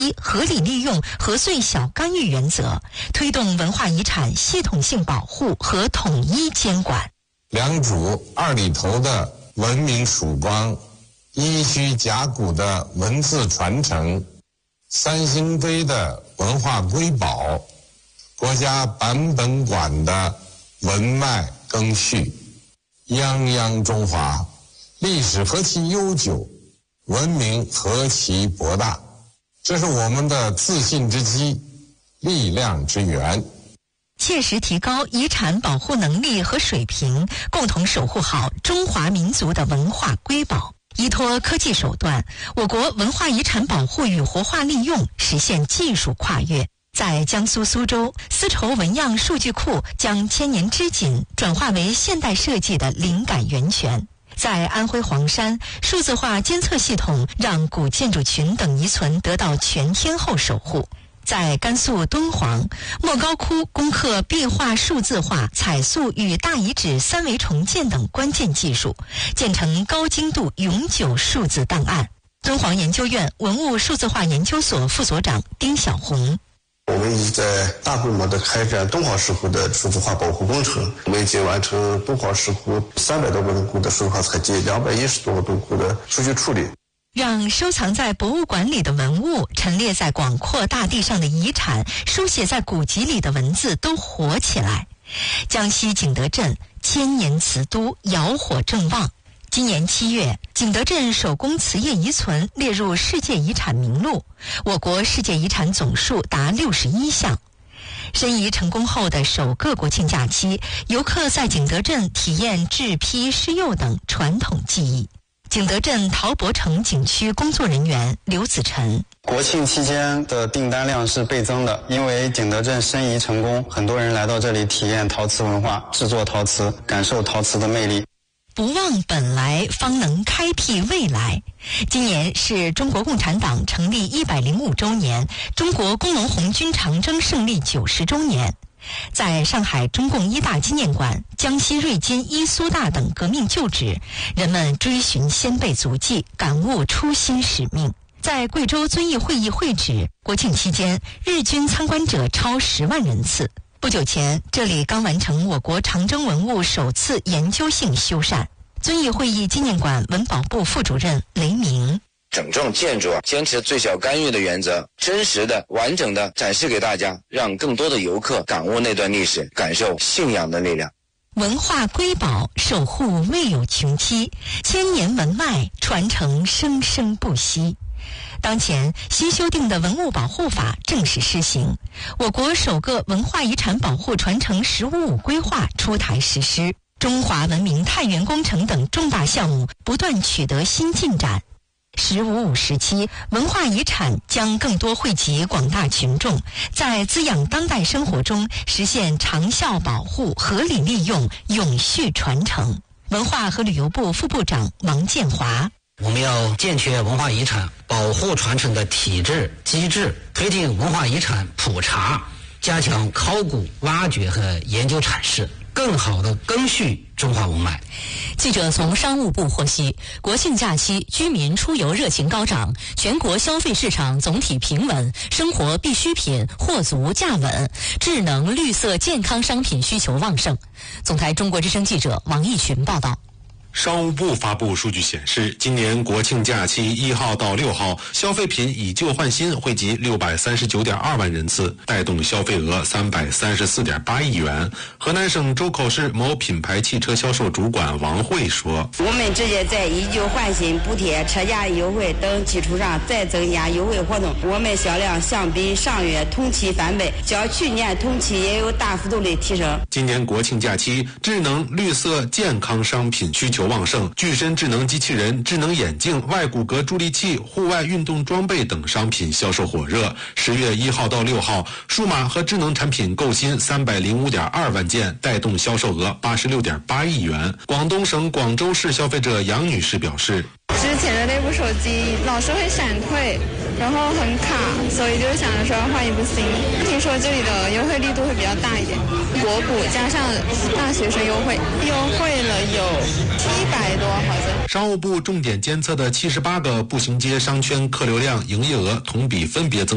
一、合理利用和最小干预原则，推动文化遗产系统性保护和统一监管。 良渚二里头的文明曙光，殷墟甲骨的文字传承，三星堆的文化瑰宝，国家版本馆的文脉更续，泱泱中华，历史何其悠久，文明何其博大，这是我们的自信之基，力量之源。 切实提高遗产保护能力和水平，共同守护好中华民族的文化瑰宝。依托科技手段，我国文化遗产保护与活化利用实现技术跨越。在江苏苏州，丝绸纹样数据库将千年织锦转化为现代设计的灵感源泉。在安徽黄山，数字化监测系统让古建筑群等遗存得到全天候守护。在甘肃敦煌，莫高窟攻克壁画数字化、彩塑与大遗址三维重建等关键技术，建成高精度永久数字档案。敦煌研究院文物数字化研究所副所长丁小红： 我们已在大规模的开展敦煌石窟的数字化保护工程，我们已经完成敦煌石窟300多个洞窟的数字化采集，210多个洞窟的数据处理。 让收藏在博物馆里的文物、陈列在广阔大地上的遗产、书写在古籍里的文字都活起来。江西景德镇千年瓷都窑火正旺，今年7月，景德镇手工瓷业遗存列入世界遗产名录，我国世界遗产总数达61项。申遗成功后的首个国庆假期，游客在景德镇体验制坯、施釉等传统技艺。景德镇陶博城景区工作人员刘子晨： 国庆期间的订单量是倍增的，因为景德镇申遗成功，很多人来到这里体验陶瓷文化，制作陶瓷，感受陶瓷的魅力。 不忘本来，方能开辟未来。今年是中国共产党成立105周年，中国工农红军长征胜利90周年。在上海中共一大纪念馆、江西瑞金一苏大等革命旧址，人们追寻先辈足迹，感悟初心使命。在贵州遵义会议会址，国庆期间日均参观者超10万人次。不久前，这里刚完成我国长征文物首次研究性修缮。遵义会议纪念馆文保部副主任雷鸣： 整幢建筑坚持最小干预的原则，真实的、完整的展示给大家，让更多的游客感悟那段历史，感受信仰的力量。 文化瑰宝守护未有穷期，千年文脉传承生生不息。当前新修订的文物保护法正式施行，我国首个文化遗产保护传承“15+5”规划出台实施，中华文明探源工程等重大项目不断取得新进展。“15+5”时期，文化遗产将更多惠及广大群众，在滋养当代生活中实现长效保护、合理利用、永续传承。文化和旅游部副部长王建华： 我们要健全文化遗产保护传承的体制机制，推进文化遗产普查，加强考古挖掘和研究阐释，更好地更续中华文脉。 记者从商务部获悉，国庆假期居民出游热情高涨，全国消费市场总体平稳，生活必需品货足价稳，智能绿色健康商品需求旺盛。总台中国之声记者王毅群报道。 商务部发布数据显示，今年国庆假期1号到6号，消费品以旧换新惠及639.2万人次，带动消费额334.8亿元。河南省周口市某品牌汽车销售主管王慧说：“ 我们直接在以旧换新、补贴、车价优惠等基础上再增加优惠活动，我们销量相比上月同期翻倍，较去年同期也有大幅度的提升。” 今年国庆假期，智能、绿色、健康商品需求旺盛，具身智能机器人、智能眼镜、外骨骼助力器、户外运动装备等商品销售火热。10月1号到6号，数码和智能产品购新305.2万件，带动销售额86.8亿元。广东省广州市消费者杨女士表示：“ 之前的那部手机老是会闪退，然后很卡，所以就想着说换一部新。听说这里的优惠力度会比较大一点，国补加上大学生优惠，优惠了有700多好像。” 商务部重点监测的78个步行街商圈客流量、营业额同比分别增